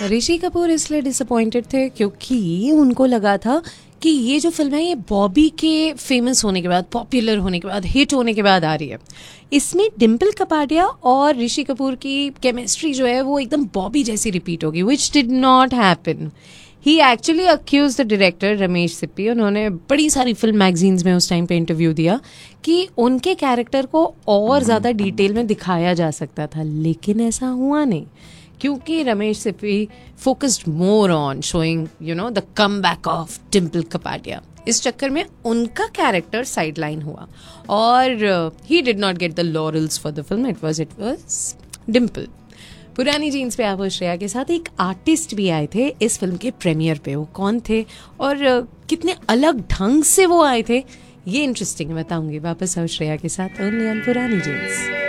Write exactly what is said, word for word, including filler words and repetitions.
ऋषि कपूर इसलिए डिसअपॉइंटेड थे क्योंकि उनको लगा था कि ये जो फिल्म है ये बॉबी के फेमस होने के बाद, पॉपुलर होने के बाद, हिट होने के बाद आ रही है। इसमें डिम्पल कपाडिया और ऋषि कपूर की केमिस्ट्री जो है वो एकदम बॉबी जैसी रिपीट होगी, which did not happen. He actually accused the director Ramesh Sippy, उन्होंने बड़ी सारी फिल्म मैगजीन्स में उस टाइम पे इंटरव्यू दिया कि उनके कैरेक्टर को और ज़्यादा डिटेल में दिखाया जा सकता था, लेकिन ऐसा हुआ नहीं क्योंकि Ramesh Sippy focused more on showing you know the come back of Dimple Kapadia. इस चक्कर में उनका कैरेक्टर साइड लाइन हुआ और he did not get the laurels for the film, it was it was Dimple. पुरानी जीन्स पे आप श्रेया के साथ एक आर्टिस्ट भी आए थे इस फिल्म के प्रीमियर पे। वो कौन थे और कितने अलग ढंग से वो आए थे, ये इंटरेस्टिंग बताऊंगी वापस आओ श्रेया के साथ ओनली ऑन पुरानी जीन्स।